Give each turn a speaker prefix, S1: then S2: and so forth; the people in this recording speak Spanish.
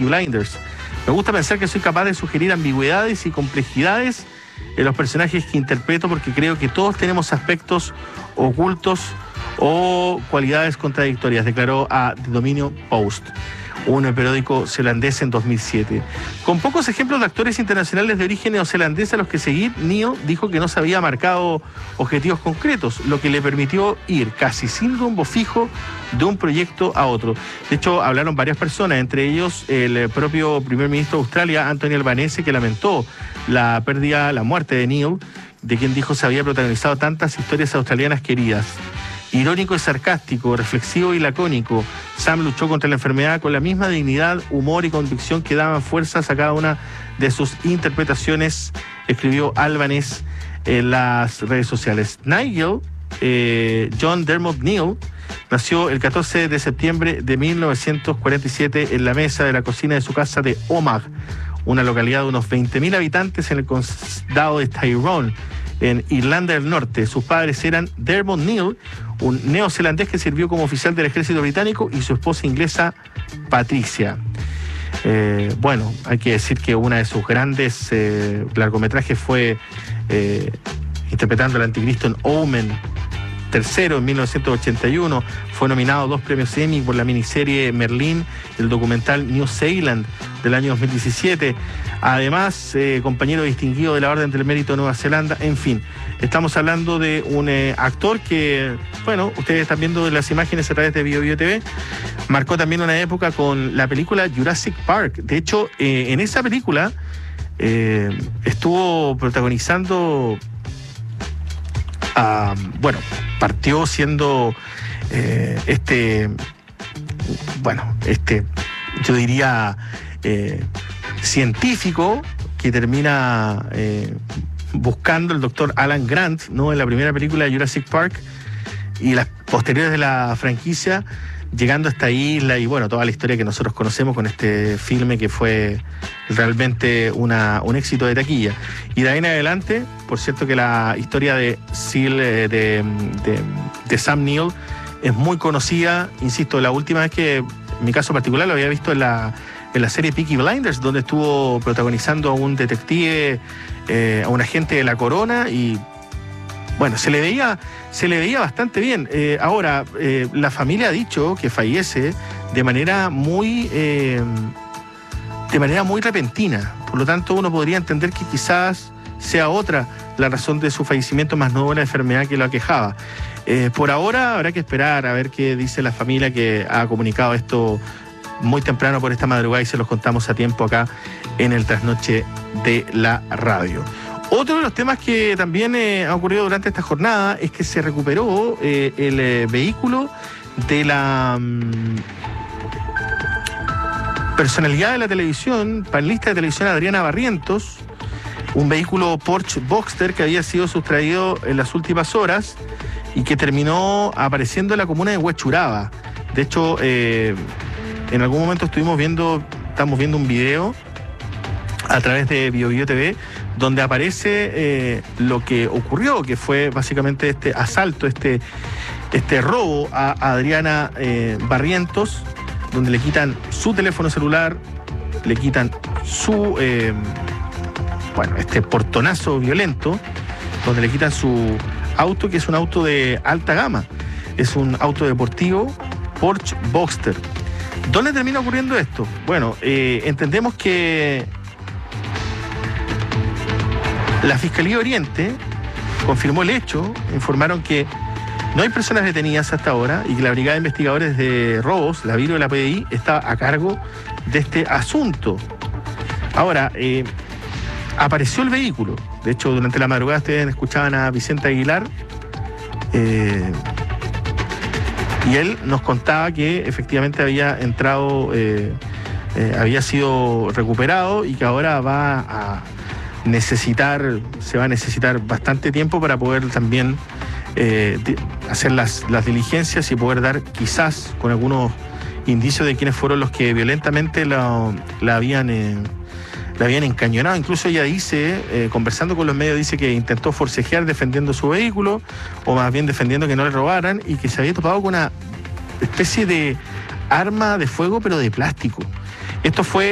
S1: Peaky Blinders. Me gusta pensar que soy capaz de sugerir ambigüedades y complejidades en los personajes que interpreto, porque creo que todos tenemos aspectos ocultos o cualidades contradictorias, declaró a The Dominio Post, un periódico neozelandés, en 2007. Con pocos ejemplos de actores internacionales de origen neozelandés a los que seguir, Neil dijo que no se había marcado objetivos concretos, lo que le permitió ir casi sin rumbo fijo de un proyecto a otro. De hecho, hablaron varias personas, entre ellos el propio primer ministro de Australia, Anthony Albanese, que lamentó la muerte de Neil, de quien dijo se había protagonizado tantas historias australianas queridas. Irónico y sarcástico, reflexivo y lacónico, Sam luchó contra la enfermedad con la misma dignidad, humor y convicción que daban fuerzas a cada una de sus interpretaciones, escribió Albanese en las redes sociales. Nigel John Dermot Neil nació el 14 de septiembre de 1947 en la mesa de la cocina de su casa de Omagh, una localidad de unos 20.000 habitantes en el condado de Tyrone, en Irlanda del Norte. Sus padres eran Dermot Neil, un neozelandés que sirvió como oficial del ejército británico, y su esposa inglesa, Patricia. Bueno, hay que decir que una de sus grandes largometrajes fue interpretando al anticristo en Omen III en 1981. Fue nominado a 2 premios Emmy por la miniserie Merlín, el documental New Zealand del año 2017. Además, compañero distinguido de la Orden del Mérito de Nueva Zelanda. En fin, estamos hablando de un actor que, bueno, ustedes están viendo las imágenes a través de BioBio TV. Marcó también una época con la película Jurassic Park. De hecho, en esa película estuvo protagonizando... partió siendo yo diría científico que termina buscando el doctor Alan Grant, ¿no?, en la primera película de Jurassic Park y las posteriores de la franquicia, llegando a esta isla y bueno, toda la historia que nosotros conocemos con este filme que fue realmente un éxito de taquilla. Y de ahí en adelante, por cierto que la historia de Sam Neill es muy conocida. Insisto, la última vez que, en mi caso particular, lo había visto en la serie Peaky Blinders, donde estuvo protagonizando a un detective, a un agente de la corona, y bueno, se le veía bastante bien. Ahora, la familia ha dicho que fallece de manera muy repentina. Por lo tanto, uno podría entender que quizás sea otra la razón de su fallecimiento, más no la enfermedad que lo aquejaba. Por ahora habrá que esperar a ver qué dice la familia, que ha comunicado esto muy temprano por esta madrugada, y se los contamos a tiempo acá en el Trasnoche de la Radio. Otro de los temas que también ha ocurrido durante esta jornada es que se recuperó el vehículo de la personalidad de la televisión, panelista de televisión Adriana Barrientos, un vehículo Porsche Boxster que había sido sustraído en las últimas horas y que terminó apareciendo en la comuna de Huechuraba. De hecho, en algún momento estamos viendo un video a través de BioBio TV, donde aparece lo que ocurrió, que fue básicamente este asalto, este robo a Adriana Barrientos, donde le quitan su teléfono celular, le quitan su portonazo violento, donde le quitan su auto, que es un auto de alta gama, es un auto deportivo Porsche Boxster. ¿Dónde termina ocurriendo esto? Bueno, entendemos que la Fiscalía Oriente confirmó el hecho, informaron que no hay personas detenidas hasta ahora y que la Brigada de Investigadores de Robos, la Biro de la PDI, está a cargo de este asunto. Ahora, apareció el vehículo. De hecho, durante la madrugada ustedes escuchaban a Vicente Aguilar y él nos contaba que efectivamente había entrado, había sido recuperado y que ahora se va a necesitar bastante tiempo para poder también hacer las diligencias y poder dar quizás con algunos indicios de quiénes fueron los que violentamente la habían encañonado. Incluso ella dice, conversando con los medios, dice que intentó forcejear defendiendo su vehículo, o más bien defendiendo que no le robaran, y que se había topado con una especie de arma de fuego, pero de plástico. Esto fue